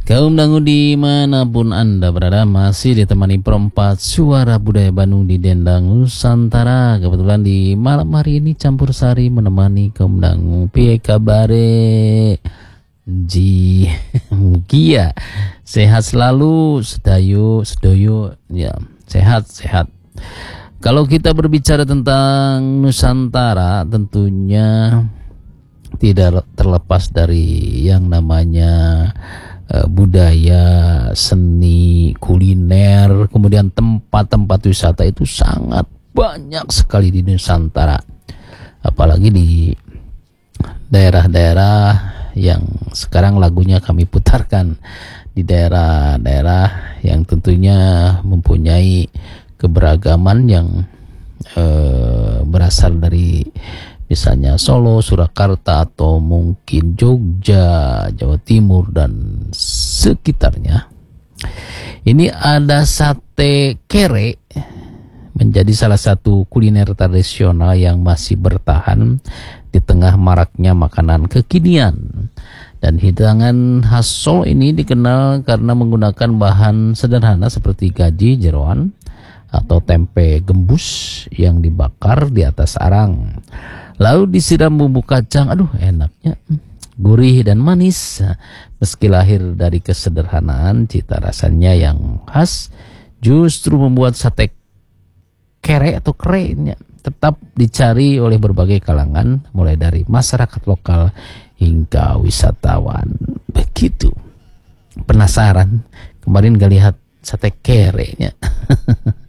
Kaum dangu dimanapun Anda berada, masih ditemani perempat suara budaya Bandung di Dendang Nusantara. Kebetulan di malam hari ini campur sari menemani kaum dangu. Piye kabare? Ji Mugia sehat selalu, sedoyo ya, sehat. Kalau kita berbicara tentang Nusantara, tentunya tidak terlepas dari yang namanya budaya, seni, kuliner, kemudian tempat-tempat wisata itu sangat banyak sekali di Nusantara. Apalagi di daerah-daerah yang sekarang lagunya kami putarkan, di daerah-daerah yang tentunya mempunyai keberagaman yang berasal dari misalnya Solo, Surakarta, atau mungkin Jogja, Jawa Timur, dan sekitarnya. Ini ada sate kere, menjadi salah satu kuliner tradisional yang masih bertahan di tengah maraknya makanan kekinian. Dan hidangan khas Solo ini dikenal karena menggunakan bahan sederhana seperti gaji, jeroan, atau tempe gembus yang dibakar di atas arang. Lalu disiram bumbu kacang, aduh enaknya, gurih dan manis. Meski lahir dari kesederhanaan, cita rasanya yang khas justru membuat sate kere atau kere tetap dicari oleh berbagai kalangan, mulai dari masyarakat lokal hingga wisatawan. Begitu. Penasaran? Kemarin gak lihat sate kere-nya.